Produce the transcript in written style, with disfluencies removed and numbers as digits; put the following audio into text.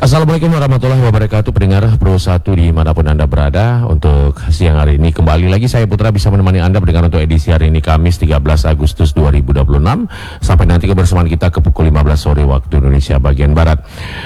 Assalamualaikum warahmatullahi wabarakatuh, pendengar Pro 1 dimanapun Anda berada. Untuk siang hari ini kembali lagi saya Putra bisa menemani Anda mendengar untuk edisi hari ini Kamis 13 Agustus 2026 sampai nanti kebersamaan kita ke pukul 15 sore waktu Indonesia bagian Barat.